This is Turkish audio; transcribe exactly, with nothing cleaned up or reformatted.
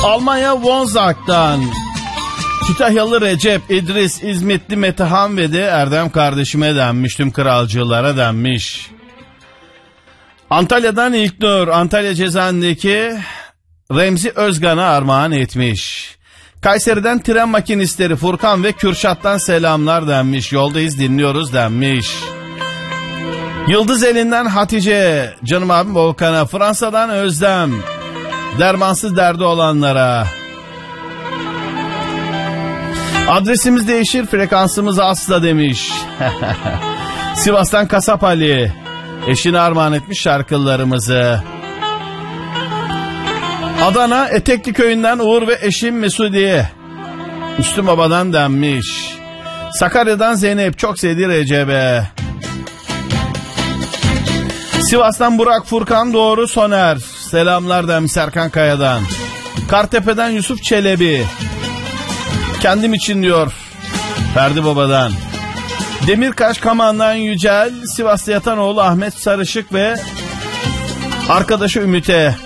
Almanya Wonzak'tan Kütahyalı Recep, İdris, İzmitli Metehan ve de Erdem kardeşime denmiş, tüm kralcılara denmiş. Antalya'dan İlknur, Antalya cezaevindeki Remzi Özgan'a armağan etmiş. Kayseri'den tren makinistleri Furkan ve Kürşat'tan selamlar denmiş. Yoldayız, dinliyoruz denmiş. Yıldız elinden Hatice, canım abim Volkan'a, Fransa'dan Özlem, dermansız derdi olanlara. Adresimiz değişir, frekansımız asla demiş. Sivas'tan Kasap Ali, eşine armağan etmiş şarkılarımızı. Adana Etekli köyünden Uğur ve eşim Mesudiye, Müslüm Baba'dan denmiş. Sakarya'dan Zeynep, çok sevdiği Recep'e. Sivas'tan Burak, Furkan, Doğru, Soner, selamlar demiş Serkan Kaya'dan. Kartepe'den Yusuf Çelebi, kendim için diyor Ferdi Baba'dan. Demirkaş Kaman'dan Yücel, Sivas'ta yatan oğlu Ahmet Sarışık ve arkadaşı Ümit'e.